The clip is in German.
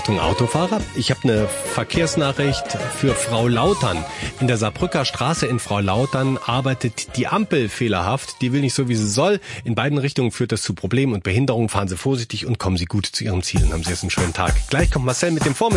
Achtung Autofahrer, ich habe eine Verkehrsnachricht für Frau Lautern. In der Saarbrücker Straße in Frau Lautern arbeitet die Ampel fehlerhaft. Die will nicht so, wie sie soll. In beiden Richtungen führt das zu Problemen und Behinderungen. Fahren Sie vorsichtig und kommen Sie gut zu Ihrem Ziel. Und haben Sie jetzt einen schönen Tag. Gleich kommt Marcel mit dem Vormittag.